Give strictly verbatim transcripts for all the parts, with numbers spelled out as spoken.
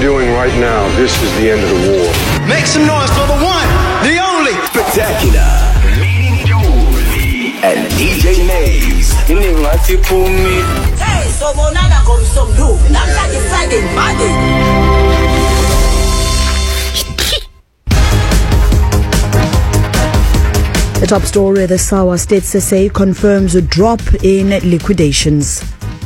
doing right now, this is the end of the war. Make some noise for the one, the only. Spectacular. Leading Julie and D J Maze. Hey, so Monana comes some do. I'm like a Friday body. The top story, the Sawa State S A confirms a drop in liquidations.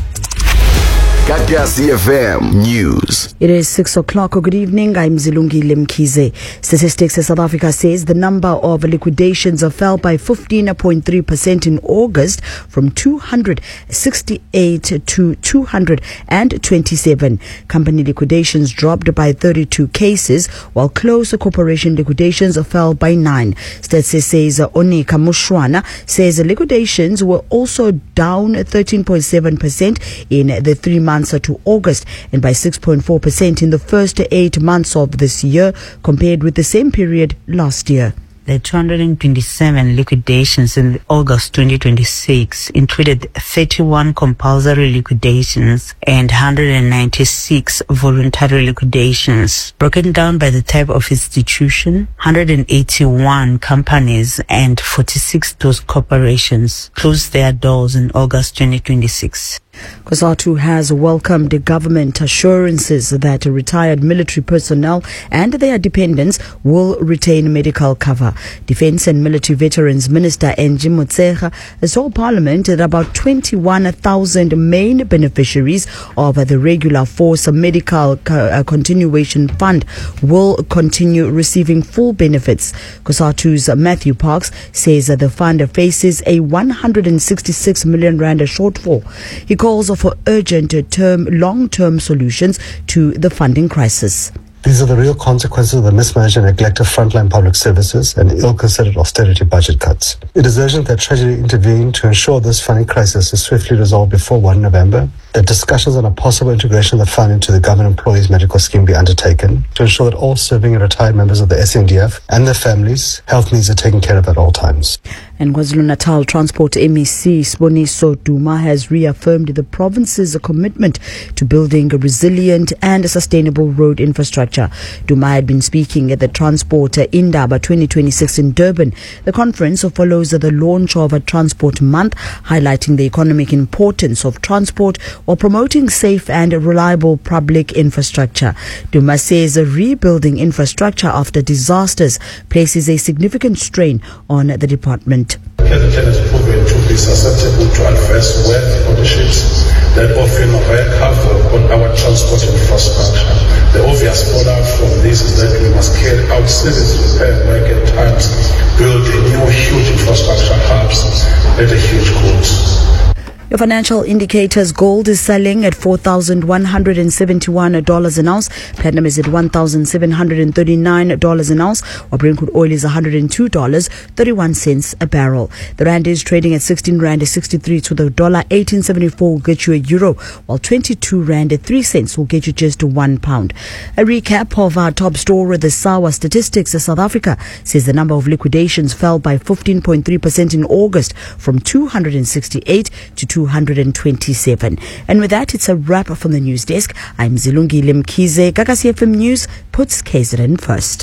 Gagasi F M News. It is six o'clock. Good evening. I'm Zilungi Limkize. Statistics South Africa says the number of liquidations fell by fifteen point three percent in August from two hundred sixty-eight to two hundred twenty-seven. Company liquidations dropped by thirty-two cases, while close corporation liquidations fell by nine. Stats says Onika Mushwana says liquidations were also down thirteen point seven percent in the three months to August and by six point four percent in the first eight months of this year compared with the same period last year. The two hundred twenty-seven liquidations in August twenty twenty-six included thirty-one compulsory liquidations and one hundred ninety-six voluntary liquidations. Broken down by the type of institution, one hundred eighty-one companies and forty-six those corporations closed their doors in August twenty twenty-six. COSATU has welcomed government assurances that retired military personnel and their dependents will retain medical cover. Defense and Military Veterans Minister Angie Motshekga told Parliament that about twenty-one thousand main beneficiaries of the Regular Force Medical Continuation Fund will continue receiving full benefits. COSATU's Matthew Parks says that the fund faces a one hundred sixty-six million rand shortfall. He calls for urgent term, long-term solutions to the funding crisis. These are the real consequences of the mismanaged and neglect of frontline public services and ill-considered austerity budget cuts. It is urgent that Treasury intervene to ensure this funding crisis is swiftly resolved before the first of November, that discussions on a possible integration of the fund into the government employees medical scheme be undertaken to ensure that all serving and retired members of the S N D F and their families' health needs are taken care of at all times. And KwaZulu-Natal Transport M E C Siboniso Duma has reaffirmed the province's commitment to building a resilient and sustainable road infrastructure. Duma had been speaking at the Transport Indaba twenty twenty-six in Durban. The conference follows the launch of a Transport Month, highlighting the economic importance of transport while promoting safe and reliable public infrastructure. Duma says rebuilding infrastructure after disasters places a significant strain on the department. Capital has proven to be susceptible to adverse weather conditions that often wreak havoc on our transport infrastructure. The obvious fallout from this is that we must carry out service repair work at times, building new huge infrastructure hubs at a huge cost. Your financial indicators: gold is selling at four thousand one hundred seventy-one dollars an ounce. Platinum is at one thousand seven hundred thirty-nine dollars an ounce. While Brent crude oil is one hundred two dollars and thirty-one cents a barrel. The rand is trading at sixteen rand sixty-three to the dollar. eighteen seventy-four will get you a euro, while twenty-two rand and three cents will get you just one pound. A recap of our top story: the Sawa Statistics of South Africa says the number of liquidations fell by fifteen point three percent in August from two hundred sixty-eight to two hundred twenty-seven. And with that, it's a wrap from the news desk. I'm Zilungi Limkize. Gagasi F M News puts K Z N first.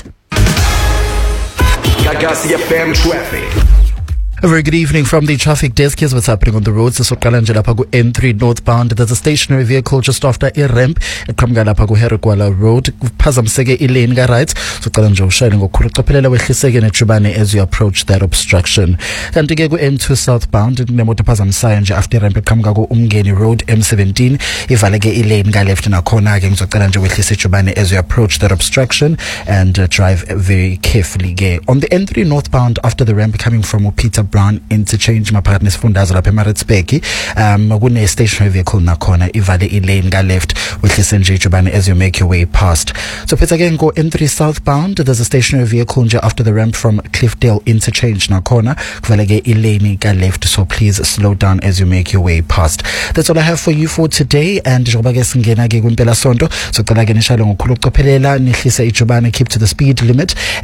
Gagasi F M Traffic. A very good evening from the traffic desk. Here's what's happening on the roads. Pagu N three northbound. There's a stationary vehicle just after a ramp at Pagu Herekwala Road. Pazam Sege Elaine right. So Kalanjo shining or Kurutapela with Hisegen at Chubane as you approach that obstruction. And to go N two southbound, Nemota Pazam Sayanja after ramp at Kamgago Umgeni Road M seventeen. If Alege Elaine guy left in a corner against Kalanjo with Chubane as you approach that obstruction and uh, drive very carefully. Gay. On the N three northbound after the ramp coming from Peter Brown interchange maphakathi nesifundazwe lapha eMaritzburg um kune stationary vehicle nakhona ivale ilane ka left wehlise nje Jubane as you make your way past. So phetha ke go N three southbound, there's a stationary vehicle nje after the ramp from Cliffdale interchange nakhona kuvale ke ilane ka left, so please slow down as you make your way past. That's all I have for you for today, and njengoba ke singena ke kwimpela sonto so cela ke nishale ngokukhulu ukucophelela nihlise iJubane, keep to the speed limit